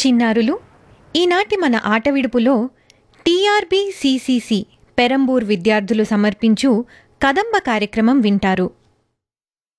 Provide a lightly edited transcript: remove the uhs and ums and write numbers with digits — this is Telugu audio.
చిన్నారులు, ఈనాటి మన ఆట విడుపులో టీఆర్బీ సీసీసీ పెరంబూర్ విద్యార్థులు సమర్పించు కదంబ కార్యక్రమం వింటారు.